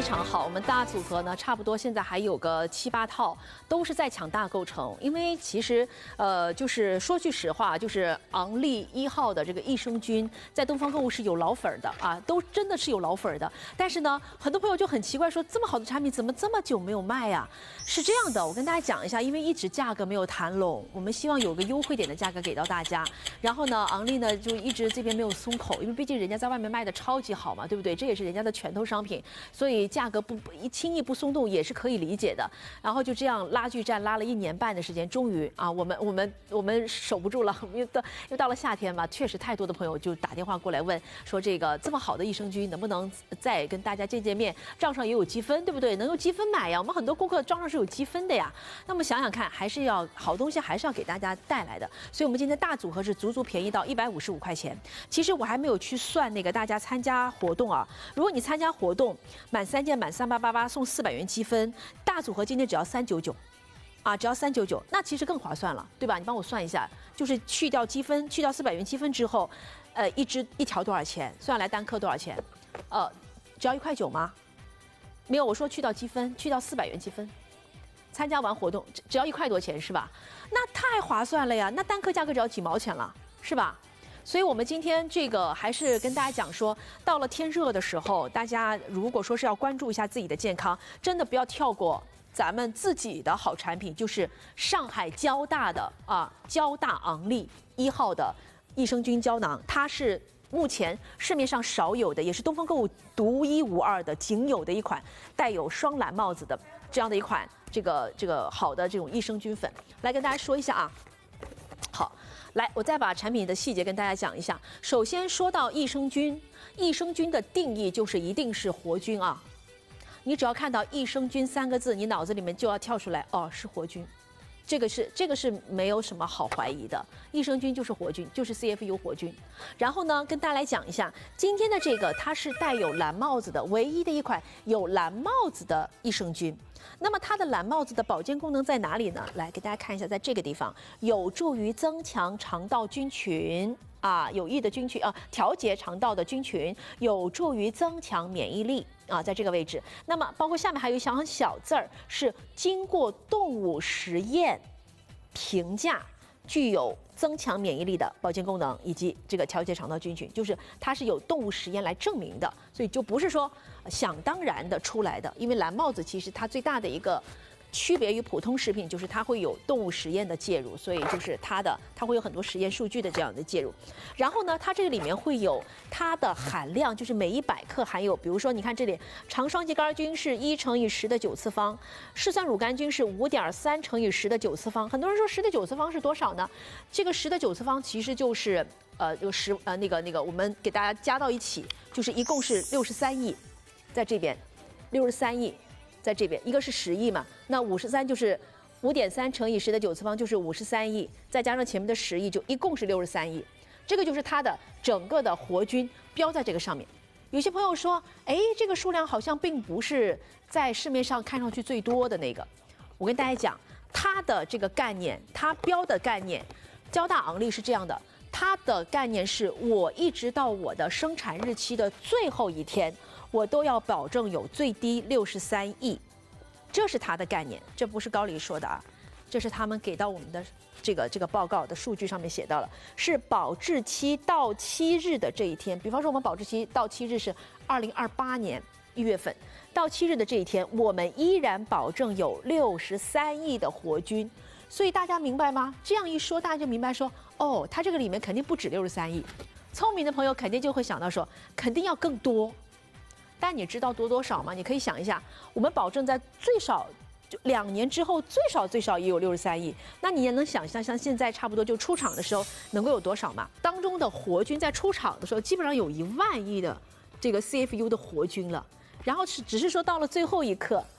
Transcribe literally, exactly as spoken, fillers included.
常好。我们大组合呢，差不多现在还有个七八套，都是在抢大购成。因为其实呃，就是说句实话，就是昂立一号的这个益生菌，在东方购物是有老粉的啊，都真的是有老粉的。但是呢，很多朋友就很奇怪说，这么好的产品怎么这么久没有卖呀？是这样的，我跟大家讲一下，因为一直价格没有谈拢，我们希望有个优惠点的价格给到大家。然后呢，昂立呢就一直这边没有松口，因为毕竟人家在外面卖的超级好嘛，对不对？这也是人家的拳头商品，所以价格不不一轻易不松动也是可以理解的。然后就这样拉锯战拉了一年半的时间，终于啊，我们我们我们守不住了，因为到因为到了夏天嘛，确实太多的朋友就打电话过来问说，这个这么好的益生菌能不能再跟大家见见面？账上也有积分，对不对？能用积分买呀，我们很多顾客账上是有积分的呀。那么想想看，还是要好东西还是要给大家带来的。所以我们今天大组合是足足便宜到一百五十五块钱。其实我还没有去算那个大家参加活动啊，如果你参加活动，满三件满三八八八送四百元积分，大组合今天只要三九九，啊，只要三九九，那其实更划算了，对吧？你帮我算一下，就是去掉积分，去掉四百元积分之后，呃，一支一条多少钱？算下来单颗多少钱？呃，只要一块九吗？没有，我说去掉积分，去掉四百元积分，参加完活动只只要一块多钱是吧？那太划算了呀！那单颗价格只要几毛钱了，是吧？所以我们今天这个还是跟大家讲说，到了天热的时候，大家如果说是要关注一下自己的健康，真的不要跳过咱们自己的好产品，就是上海交大的啊交大昂立一号的益生菌胶囊，它是目前市面上少有的，也是东方购物独一无二的、仅有的一款带有双蓝帽子的这样的一款这个这个好的这种益生菌粉。来跟大家说一下啊，好。来，我再把产品的细节跟大家讲一下。首先说到益生菌，益生菌的定义就是一定是活菌啊。你只要看到益生菌三个字，你脑子里面就要跳出来，哦，是活菌。这个是这个是没有什么好怀疑的，益生菌就是活菌，就是 C F U 活菌。然后呢，跟大家来讲一下今天的这个，它是带有蓝帽子的，唯一的一款有蓝帽子的益生菌。那么它的蓝帽子的保健功能在哪里呢？来给大家看一下，在这个地方有助于增强肠道菌群啊，有益的菌群啊，调节肠道的菌群，有助于增强免疫力啊，在这个位置。那么包括下面还有一行小字儿，是经过动物实验评价具有增强免疫力的保健功能，以及这个调节肠道菌群，就是它是有动物实验来证明的，所以就不是说想当然的出来的。因为蓝帽子其实它最大的一个区别于普通食品，就是它会有动物实验的介入，所以就是它的它会有很多实验数据的这样的介入。然后呢，它这个里面会有它的含量，就是每一百克含有，比如说你看这里，肠双歧杆菌是一乘以十的九次方，嗜酸乳杆菌是五点三乘以十的九次方。很多人说十的九次方是多少呢？这个十的九次方其实就是呃有十呃那个那个我们给大家加到一起，就是一共是六十三亿，在这边六十三亿。在这边一个是十亿嘛，那五十三就是五点三乘以十的九次方就是五十三亿，再加上前面的十亿，就一共是六十三亿。这个就是它的整个的活菌标在这个上面。有些朋友说，哎，这个数量好像并不是在市面上看上去最多的那个。我跟大家讲，它的这个概念，它标的概念，交大昂立是这样的，它的概念是我一直到我的生产日期的最后一天，我都要保证有最低六十三亿，这是它的概念，这不是高黎说的啊，这是他们给到我们的这个这个报告的数据上面写到了，是保质期到期日的这一天。比方说我们保质期到期日是二零二八年一月份，到期日的这一天，我们依然保证有六十三亿的活菌。所以大家明白吗？这样一说，大家就明白说，哦，它这个里面肯定不止六十三亿。聪明的朋友肯定就会想到说，肯定要更多。但你知道多多少吗？你可以想一下，我们保证在最少就两年之后，最少最少也有六十三亿。那你也能想象，像现在差不多就出厂的时候能够有多少吗？当中的活菌在出厂的时候，基本上有一万亿的这个 C F U 的活菌了。然后是只是说到了最后一刻，